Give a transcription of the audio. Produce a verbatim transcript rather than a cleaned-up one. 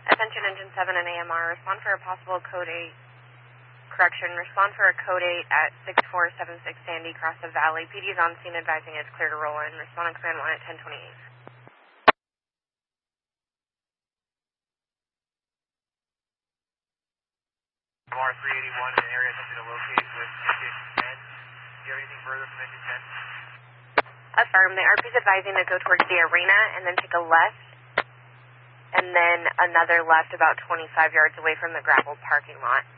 Attention Engine seven and A M R, respond for a possible code eight. Correction, respond for a code eight at six four seven six Sandy, cross the valley. P D is on scene advising it's clear to roll in. Respond on command one at ten twenty-eight. M R three eighty-one in an area attempting to locate with engine ten. Do you have anything further from engine ten? Affirm. The R P is advising to go towards the arena and then take a left, and then another left about twenty-five yards away from the gravel parking lot.